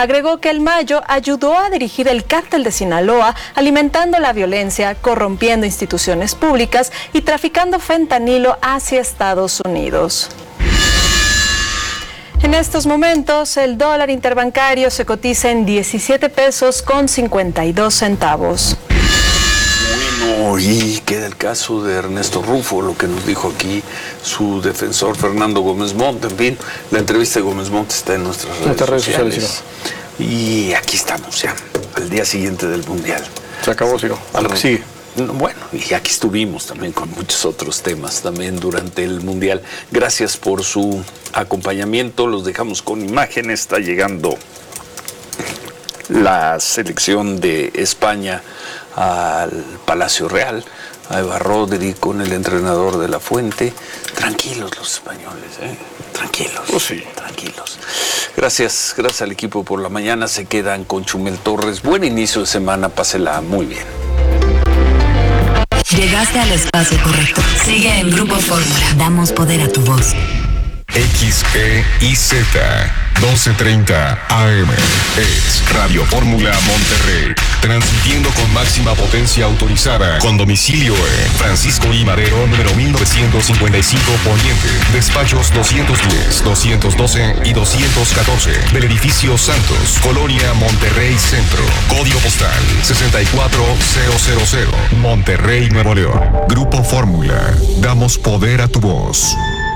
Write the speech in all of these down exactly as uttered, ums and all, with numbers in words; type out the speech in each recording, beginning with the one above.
Agregó que el Mayo ayudó a dirigir el cártel de Sinaloa, alimentando la violencia, corrompiendo instituciones públicas y traficando fentanilo hacia Estados Unidos. En estos momentos, el dólar interbancario se cotiza en diecisiete pesos con cincuenta y dos centavos. Bueno, y queda el caso de Ernesto Rufo, lo que nos dijo aquí su defensor Fernando Gómez Montt. En fin, la entrevista de Gómez Montt está en nuestras redes, nuestras redes sociales. sociales ¿no? Y aquí estamos ya, al día siguiente del Mundial. Se acabó, Ciro. A lo que sigue. Bueno, y aquí estuvimos también con muchos otros temas también durante el Mundial. Gracias por su acompañamiento. Los dejamos con imagen. Está llegando la selección de España al Palacio Real. A Eva Rodri con el entrenador de La Fuente. Tranquilos los españoles, ¿eh? Tranquilos. Oh, sí. Tranquilos. Gracias, gracias al equipo por la mañana. Se quedan con Chumel Torres. Buen inicio de semana. Pásela muy bien. Llegaste al espacio correcto. Sigue en Grupo Fórmula. Damos poder a tu voz. X E I Z doce treinta A M es Radio Fórmula Monterrey, transmitiendo con máxima potencia autorizada, con domicilio en Francisco I. Madero, número mil novecientos cincuenta y cinco Poniente, despachos doscientos diez, doscientos doce y doscientos catorce, del edificio Santos, Colonia Monterrey Centro, código postal sesenta y cuatro mil, Monterrey, Nuevo León. Grupo Fórmula, damos poder a tu voz.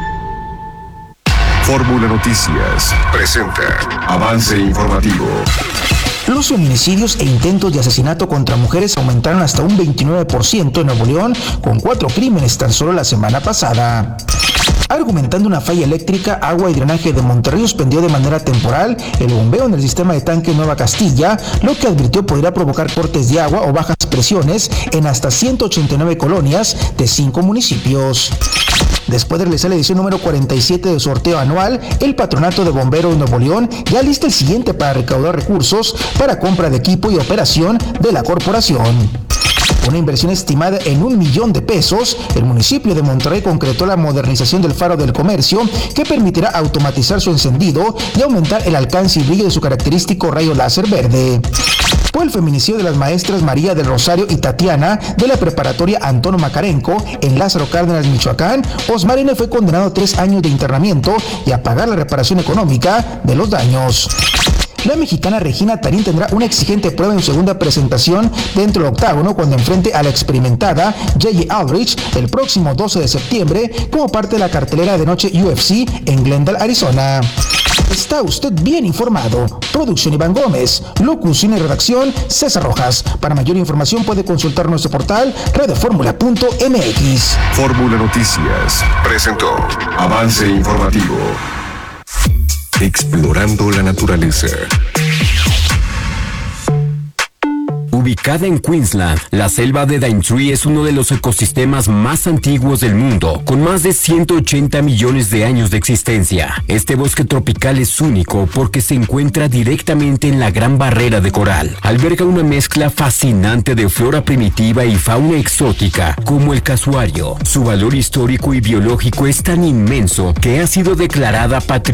Fórmula Noticias presenta avance informativo. Los feminicidios e intentos de asesinato contra mujeres aumentaron hasta un veintinueve por ciento en Nuevo León, con cuatro crímenes tan solo la semana pasada. Argumentando una falla eléctrica, Agua y Drenaje de Monterrey suspendió de manera temporal el bombeo en el sistema de tanque Nueva Castilla, lo que advirtió podría provocar cortes de agua o bajas presiones en hasta ciento ochenta y nueve colonias de cinco municipios. Después de realizar la edición número cuarenta y siete del sorteo anual, el Patronato de Bomberos de Nuevo León ya lista el siguiente para recaudar recursos para compra de equipo y operación de la corporación. Una inversión estimada en un millón de pesos, el municipio de Monterrey concretó la modernización del faro del comercio, que permitirá automatizar su encendido y aumentar el alcance y brillo de su característico rayo láser verde. Por el feminicidio de las maestras María del Rosario y Tatiana de la preparatoria Antonio Macarenco en Lázaro Cárdenas, Michoacán, Osmar N. fue condenado a tres años de internamiento y a pagar la reparación económica de los daños. La mexicana Regina Tarín tendrá una exigente prueba en su segunda presentación dentro del octágono cuando enfrente a la experimentada J J Aldrich el próximo doce de septiembre como parte de la cartelera de noche U F C en Glendale, Arizona. Está usted bien informado. Producción Iván Gómez, locución y redacción César Rojas. Para mayor información puede consultar nuestro portal radioformula punto m x. Fórmula Noticias presentó avance informativo. Explorando la naturaleza. Ubicada en Queensland, la selva de Daintree es uno de los ecosistemas más antiguos del mundo, con más de ciento ochenta millones de años de existencia. Este bosque tropical es único porque se encuentra directamente en la Gran Barrera de Coral. Alberga una mezcla fascinante de flora primitiva y fauna exótica, como el casuario. Su valor histórico y biológico es tan inmenso que ha sido declarada patrimonio